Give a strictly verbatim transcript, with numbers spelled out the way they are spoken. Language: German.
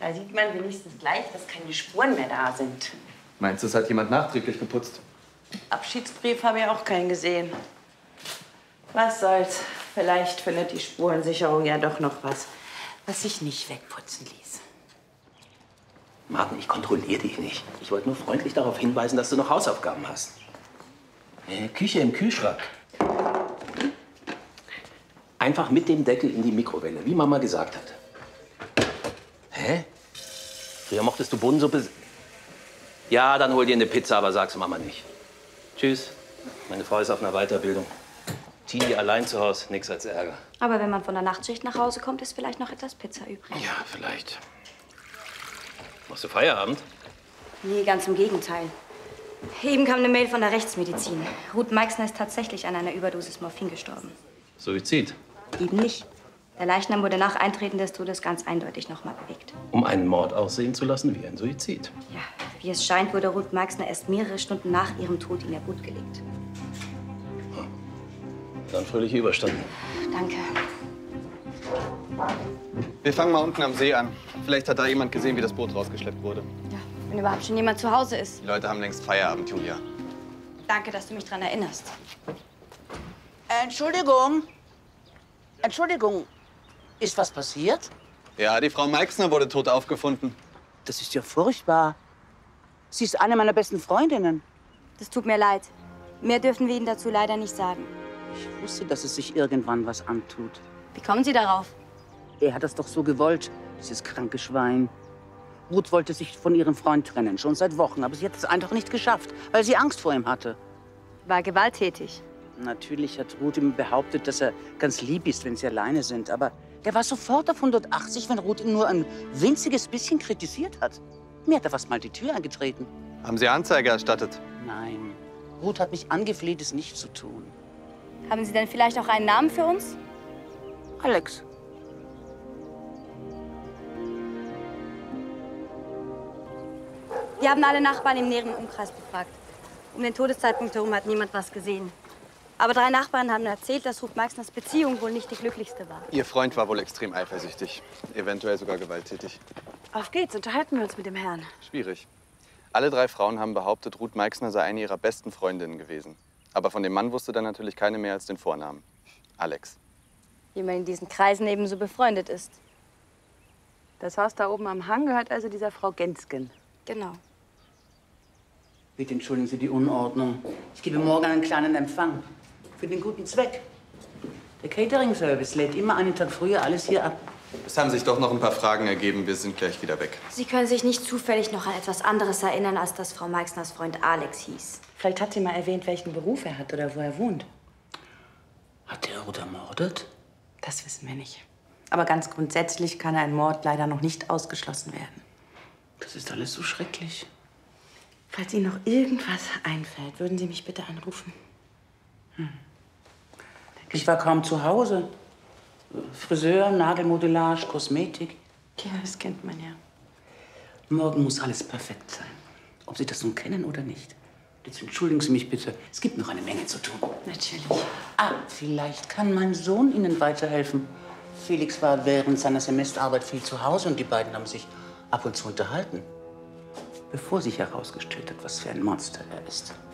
Da sieht man wenigstens gleich, dass keine Spuren mehr da sind. Meinst du, es hat jemand nachträglich geputzt? Abschiedsbrief habe ich auch keinen gesehen. Was soll's? Vielleicht findet die Spurensicherung ja doch noch was, was sich nicht wegputzen ließ. Martin, ich kontrolliere dich nicht. Ich wollte nur freundlich darauf hinweisen, dass du noch Hausaufgaben hast. Äh, Küche im Kühlschrank. Einfach mit dem Deckel in die Mikrowelle, wie Mama gesagt hat. Hä? Früher mochtest du Bohnensuppe. Ja, dann hol dir eine Pizza, aber sag's Mama nicht. Tschüss. Meine Frau ist auf einer Weiterbildung. Tini allein zu Hause, nix als Ärger. Aber wenn man von der Nachtschicht nach Hause kommt, ist vielleicht noch etwas Pizza übrig. Ja, vielleicht. Machst du Feierabend? Nee, ganz im Gegenteil. Eben kam eine Mail von der Rechtsmedizin. Ruth Meixner ist tatsächlich an einer Überdosis Morphin gestorben. Suizid? Eben nicht. Der Leichnam wurde nach Eintreten des Todes ganz eindeutig noch mal bewegt. Um einen Mord aussehen zu lassen wie ein Suizid. Ja, wie es scheint, wurde Ruth Meixner erst mehrere Stunden nach ihrem Tod in ihr Blut gelegt. Dann fröhliche Überstanden. Danke. Wir fangen mal unten am See an. Vielleicht hat da jemand gesehen, wie das Boot rausgeschleppt wurde. Ja, wenn überhaupt schon jemand zu Hause ist. Die Leute haben längst Feierabend, Julia. Danke, dass du mich daran erinnerst. Entschuldigung. Entschuldigung. Ist was passiert? Ja, die Frau Meixner wurde tot aufgefunden. Das ist ja furchtbar. Sie ist eine meiner besten Freundinnen. Das tut mir leid. Mehr dürfen wir Ihnen dazu leider nicht sagen. Ich wusste, dass es sich irgendwann was antut. Wie kommen Sie darauf? Er hat das doch so gewollt, dieses kranke Schwein. Ruth wollte sich von ihrem Freund trennen, schon seit Wochen. Aber sie hat es einfach nicht geschafft, weil sie Angst vor ihm hatte. War gewalttätig. Natürlich hat Ruth ihm behauptet, dass er ganz lieb ist, wenn sie alleine sind. Aber er war sofort auf hundertachtzig, wenn Ruth ihn nur ein winziges bisschen kritisiert hat. Mir hat er fast mal die Tür eingetreten. Haben Sie Anzeige erstattet? Nein. Ruth hat mich angefleht, es nicht zu tun. Haben Sie denn vielleicht auch einen Namen für uns? Alex. Wir haben alle Nachbarn im näheren Umkreis befragt. Um den Todeszeitpunkt herum hat niemand was gesehen. Aber drei Nachbarn haben erzählt, dass Ruth Meixners Beziehung wohl nicht die glücklichste war. Ihr Freund war wohl extrem eifersüchtig. Eventuell sogar gewalttätig. Auf geht's, unterhalten wir uns mit dem Herrn. Schwierig. Alle drei Frauen haben behauptet, Ruth Meixner sei eine ihrer besten Freundinnen gewesen. Aber von dem Mann wusste dann natürlich keine mehr als den Vornamen. Alex. Wie man in diesen Kreisen eben so befreundet ist. Das Haus da oben am Hang gehört also dieser Frau Gensken. Genau. Bitte entschuldigen Sie die Unordnung. Ich gebe morgen einen kleinen Empfang. Für den guten Zweck. Der Catering-Service lädt immer einen Tag früher alles hier ab. Es haben sich doch noch ein paar Fragen ergeben. Wir sind gleich wieder weg. Sie können sich nicht zufällig noch an etwas anderes erinnern, als dass Frau Meixners Freund Alex hieß. Vielleicht hat sie mal erwähnt, welchen Beruf er hat oder wo er wohnt. Hat er Ruth ermordet? Das wissen wir nicht. Aber ganz grundsätzlich kann ein Mord leider noch nicht ausgeschlossen werden. Das ist alles so schrecklich. Falls Ihnen noch irgendwas einfällt, würden Sie mich bitte anrufen. Hm. Ich war kaum zu Hause. Friseur, Nagelmodellage, Kosmetik. Ja, das kennt man ja. Morgen muss alles perfekt sein. Ob Sie das nun kennen oder nicht. Jetzt entschuldigen Sie mich bitte. Es gibt noch eine Menge zu tun. Natürlich. Ah, vielleicht kann mein Sohn Ihnen weiterhelfen. Felix war während seiner Semesterarbeit viel zu Hause und die beiden haben sich ab und zu unterhalten. Bevor sich herausgestellt hat, was für ein Monster er ist.